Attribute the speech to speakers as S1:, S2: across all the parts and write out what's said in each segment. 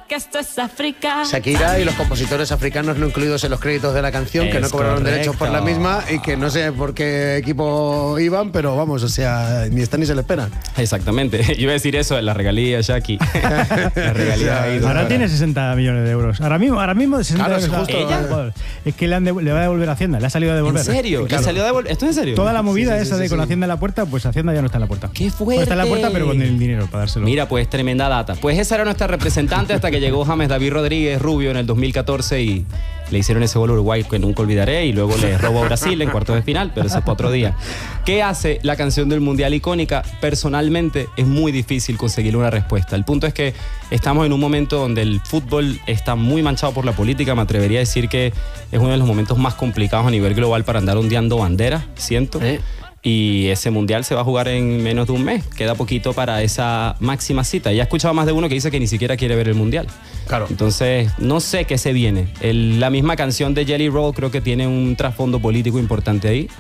S1: que esto es África.
S2: Shakira y los compositores africanos no incluidos en los créditos de la canción, que no cobraron derechos por la misma y que no sé por qué equipo iban, pero vamos, o sea, ni están ni se le esperan.
S3: Exactamente. Yo iba a decir eso de la regalía, Shaki. La regalía.
S4: Ahora tiene 60 millones de euros. Ahora mismo de 60
S2: Claro,
S4: euros.
S2: justo,
S4: ¿Ella? Es que le va a devolver a Hacienda. Le ha salido a devolver.
S3: ¿En serio?
S4: Claro.
S3: ¿Le salió a devolver? ¿Esto es en serio?
S4: Toda la movida esa de con Hacienda en la puerta, pues Hacienda ya no está en la puerta.
S3: ¡Qué fuerte!
S4: Pues está en la puerta, pero con el dinero para dárselo.
S3: Mira, pues tremenda data. Pues esa era nuestra representante hasta que llegó James David Rodríguez Rubio en el 2014 y le hicieron ese gol a Uruguay que nunca olvidaré y luego le robó a Brasil en cuartos de final, pero eso es para otro día. ¿Qué hace la canción del Mundial icónica? Personalmente es muy difícil conseguirle una respuesta. El punto es que estamos en un momento donde el fútbol está muy manchado por la política. Me atrevería a decir que es uno de los momentos más complicados a nivel global para andar ondeando banderas, siento. Y ese mundial se va a jugar en menos de un mes. Queda poquito para esa máxima cita. Ya he escuchado más de uno que dice que ni siquiera quiere ver el mundial.
S2: Claro.
S3: Entonces, no sé qué se viene. La misma canción de Jelly Roll creo que tiene un trasfondo político importante ahí.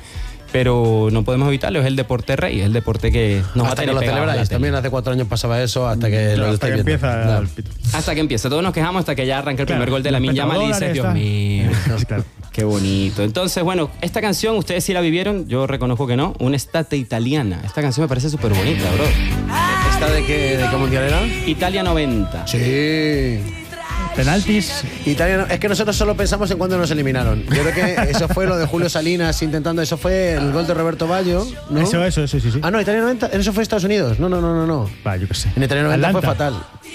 S3: Pero no podemos evitarlo, es el deporte rey, es el deporte que nos va a tener
S2: lo
S3: pegado a la
S2: celebráis.
S3: tele.
S2: También hace 4 años pasaba eso, hasta que lo estáis viendo.
S4: Empieza el pito.
S3: Hasta que empiece. Todos nos quejamos hasta que ya arranca el primer gol de Lamine Yamal y dices, Dios mío,
S4: Claro.
S3: qué bonito. Entonces, bueno, esta canción, ustedes sí la vivieron, yo reconozco que no, una estate italiana. Esta canción me parece súper bonita, bro.
S2: ¿Esta de qué mundial era?
S3: Italia 90.
S2: Sí.
S4: Penaltis.
S2: Italia, es que nosotros solo pensamos en cuando nos eliminaron. Yo creo que eso fue lo de Julio Salinas intentando, eso fue el gol de Roberto Baggio, ¿no?
S4: Eso, sí.
S2: Ah, no, Italia 90, eso fue Estados Unidos. No.
S4: Va, yo qué sé.
S2: En Italia 90
S4: Atlanta.
S2: fue fatal.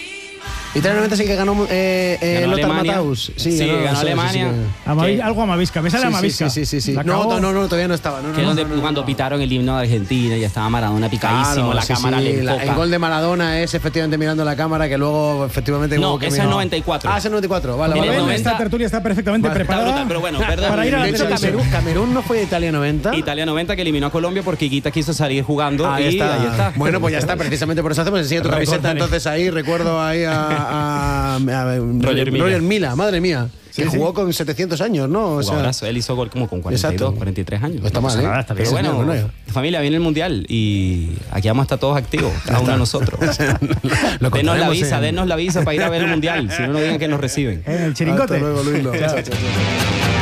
S2: Italia 90 sí que ganó
S3: Ganó
S2: Lothar
S3: Alemania.
S2: Matthäus.
S3: Ganó Alemania.
S4: Amavi- algo Amavisca. Me sale Amavisca.
S2: Sí.
S4: La
S2: No,
S4: cagó.
S2: todavía no estaba.
S3: Que donde cuando pitaron el himno de Argentina ya estaba Maradona picadísimo,
S2: Claro,
S3: la cámara le enfoca.
S2: el gol de Maradona es efectivamente mirando la cámara, que luego efectivamente...
S3: No,
S2: hubo que
S3: ese es
S2: mirar.
S3: 94.
S2: Ah, ese es 94, vale.
S3: En el
S2: vale.
S3: 90.
S4: Esta tertulia está perfectamente
S2: Vale,
S4: preparada.
S3: Está brutal, pero bueno, perdón.
S4: Para ir a la
S2: De hecho,
S4: televisión.
S2: Camerún no fue Italia 90.
S3: Italia 90 que eliminó a Colombia porque Higuita quiso salir jugando
S2: Ahí
S3: y
S2: está.
S3: ahí está.
S2: Bueno, pues ya está, precisamente por eso hacemos. Enseña tu camiseta, entonces ahí recuerdo ahí a Roger Mila, madre mía, que jugó con 700 años, ¿no? O sea,
S3: Jugadorazo. Él hizo gol como con 42,
S2: Exacto.
S3: 43 años.
S2: no está mal, ¿eh?
S4: nada, está bien.
S3: Pero bueno,
S2: Señor,
S3: familia, viene el Mundial y aquí vamos a estar todos activos, cada uno de nosotros.
S2: Lo
S3: Denos la visa para ir a ver el Mundial, si no nos digan que nos reciben.
S4: El chiringote.
S2: Hasta luego, Luis. Chao, chao, chao.